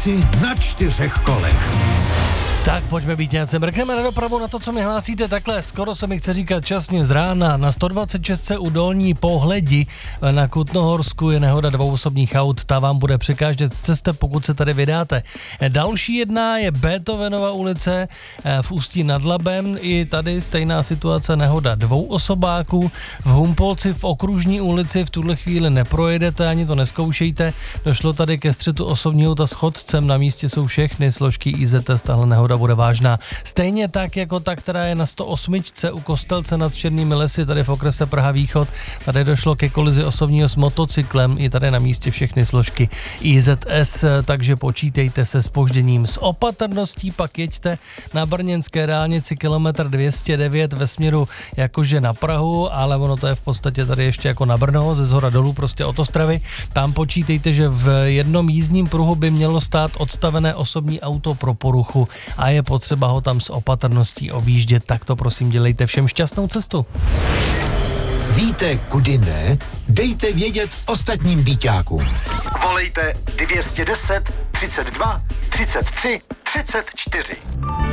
si na 4 kolech. Tak pojďme být nějaké. Mrkneme na dopravu, na to, co mi hlásíte takhle. Skoro se mi chce říkat časně z rána. Na 126 u Dolní Pohledi na Kutnohorsku je nehoda dvouosobních aut. Ta vám bude překážet cesta, pokud se tady vydáte. Další jedna je Beethovenova ulice v Ústí nad Labem. I tady stejná situace, nehoda dvouosobáků. V Humpolci v Okružní ulici v tuhle chvíli neprojedete, ani to neskoušejte. Došlo tady ke střetu osobního auta s chodcem. Na místě jsou všechny složky IZS, tahle nehoda bude vážná. Stejně tak jako ta, která je na 108 u Kostelce nad Černými lesy, tady v okrese Praha Východ. Tady došlo ke kolizi osobního s motocyklem, i tady na místě všechny složky IZS, takže počítejte se zpožděním. S opatrností pak jeďte na brněnské dálnici kilometr 209 ve směru jakože na Prahu, ale ono to je v podstatě tady ještě jako na Brno, ze zhora dolů prostě od Ostravy. Tam počítejte, že v jednom jízdním pruhu by mělo stát odstavené osobní auto pro poruchu a je potřeba ho tam s opatrností objíždět, tak to prosím dělejte. Všem šťastnou cestu. Víte, kudy ne? Dejte vědět ostatním býťákům. Volejte 210 32 33 34.